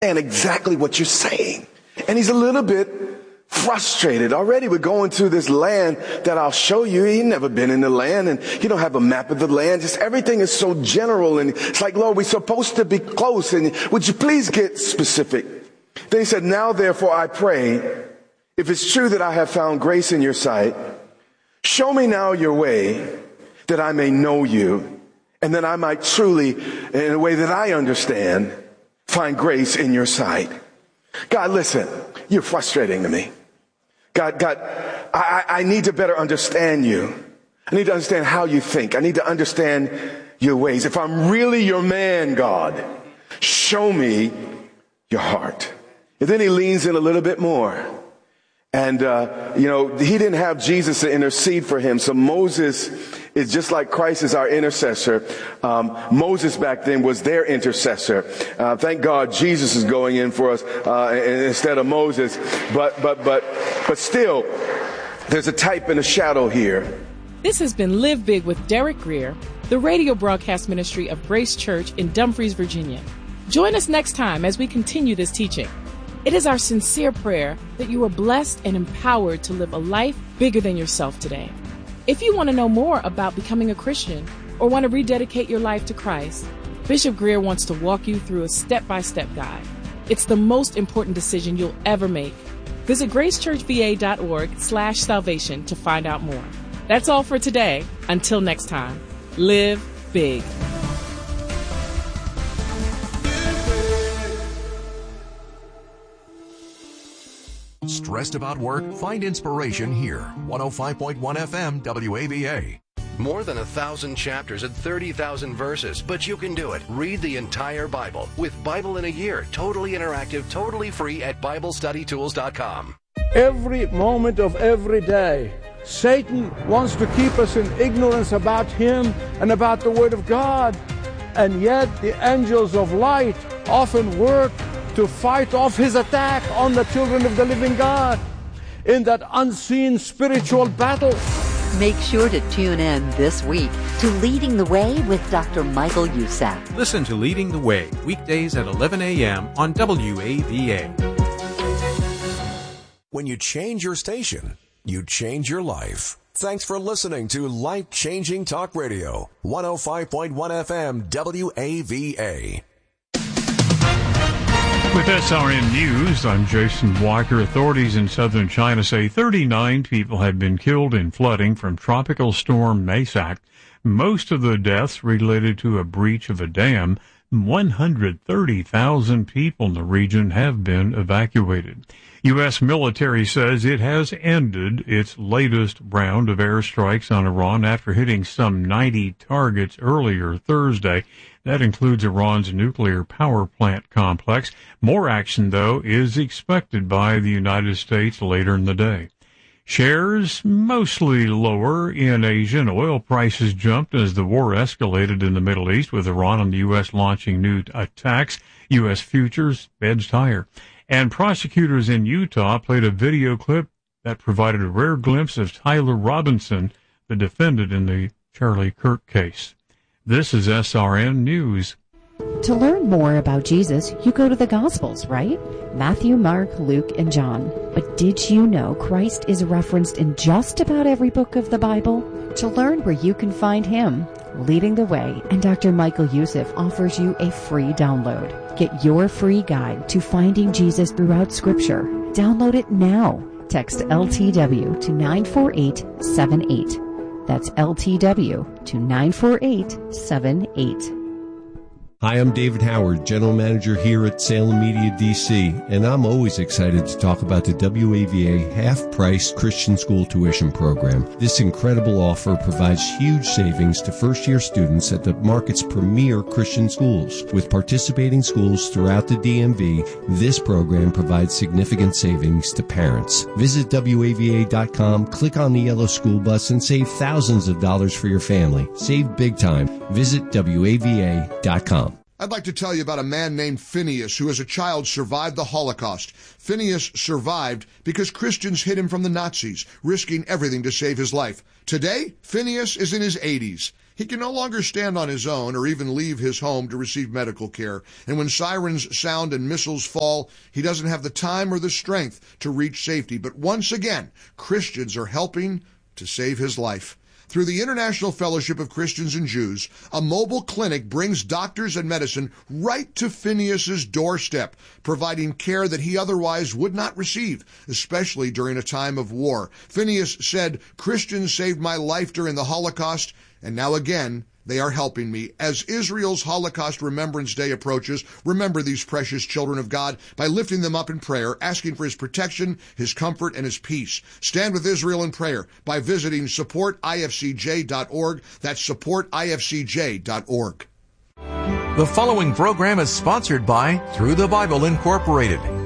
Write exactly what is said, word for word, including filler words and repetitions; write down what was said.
And exactly what you're saying. And he's a little bit frustrated. Already we're going to this land that I'll show you. He's never been in the land, and you don't have a map of the land. Just everything is so general. And it's like, Lord, we're supposed to be close. And would you please get specific? Then he said, now therefore I pray, if it's true that I have found grace in your sight, show me now your way that I may know you, and that I might truly, in a way that I understand, find grace in your sight. God, listen, you're frustrating to me. God, God, I, I need to better understand you. I need to understand how you think. I need to understand your ways. If I'm really your man, God, show me your heart. And then he leans in a little bit more. And, uh, you know, he didn't have Jesus to intercede for him. So Moses is just like Christ is our intercessor. Um, Moses back then was their intercessor. Uh, thank God Jesus is going in for us, uh, instead of Moses. But, but, but, but still, there's a type and a shadow here. This has been Live Big with Derek Grier, the radio broadcast ministry of Grace Church in Dumfries, Virginia. Join us next time as we continue this teaching. It is our sincere prayer that you are blessed and empowered to live a life bigger than yourself today. If you want to know more about becoming a Christian or want to rededicate your life to Christ, Bishop Grier wants to walk you through a step-by-step guide. It's the most important decision you'll ever make. Visit gracechurchva.org slash salvation to find out more. That's all for today. Until next time, live big. Stressed about work? Find inspiration here. one oh five point one F M W A V A. More than a thousand chapters and thirty thousand verses, but you can do it. Read the entire Bible with Bible in a Year, totally interactive, totally free at Bible Study Tools dot com. Every moment of every day, Satan wants to keep us in ignorance about him and about the Word of God. And yet the angels of light often work to fight off his attack on the children of the living God in that unseen spiritual battle. Make sure to tune in this week to Leading the Way with Doctor Michael Youssef. Listen to Leading the Way weekdays at eleven a.m. on W A V A. When you change your station, you change your life. Thanks for listening to Life-Changing Talk Radio, one oh five point one F M W A V A. With S R N News, I'm Jason Walker. Authorities in southern China say thirty-nine people have been killed in flooding from Tropical Storm Maysak. Most of the deaths related to a breach of a dam. one hundred thirty thousand people in the region have been evacuated. U S military says it has ended its latest round of airstrikes on Iran after hitting some ninety targets earlier Thursday. That includes Iran's nuclear power plant complex. More action, though, is expected by the United States later in the day. Shares mostly lower in Asia, and oil prices jumped as the war escalated in the Middle East, with Iran and the U S launching new attacks. U S futures edged higher. And prosecutors in Utah played a video clip that provided a rare glimpse of Tyler Robinson, the defendant in the Charlie Kirk case. This is S R N News. To learn more about Jesus, you go to the Gospels, right? Matthew, Mark, Luke, and John. But did you know Christ is referenced in just about every book of the Bible? To learn where you can find him, Leading the Way and Doctor Michael Youssef offers you a free download. Get your free guide to finding Jesus throughout Scripture. Download it now. Text L T W to nine four eight seven eight. That's L T W to nine four eight seven eight. Hi, I'm David Howard, General Manager here at Salem Media D C, and I'm always excited to talk about the W A V A half-price Christian school tuition program. This incredible offer provides huge savings to first-year students at the market's premier Christian schools. With participating schools throughout the D M V, this program provides significant savings to parents. Visit W A V A dot com, click on the yellow school bus, and save thousands of dollars for your family. Save big time. Visit W A V A dot com. I'd like to tell you about a man named Phineas who as a child survived the Holocaust. Phineas survived because Christians hid him from the Nazis, risking everything to save his life. Today, Phineas is in his eighties. He can no longer stand on his own or even leave his home to receive medical care. And when sirens sound and missiles fall, he doesn't have the time or the strength to reach safety. But once again, Christians are helping to save his life. Through the International Fellowship of Christians and Jews, a mobile clinic brings doctors and medicine right to Phineas's doorstep, providing care that he otherwise would not receive, especially during a time of war. Phineas said, "Christians saved my life during the Holocaust, and now again, they are helping me." As Israel's Holocaust Remembrance Day approaches, remember these precious children of God by lifting them up in prayer, asking for his protection, his comfort, and his peace. Stand with Israel in prayer by visiting support I F C J dot org. That's support I F C J dot org. The following program is sponsored by Through the Bible Incorporated.